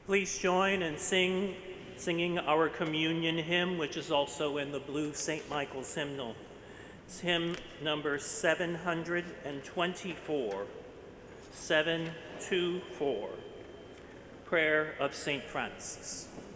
Please join in singing our communion hymn, which is also in the blue St. Michael's hymnal. It's hymn number 724, 724, Prayer of St. Francis.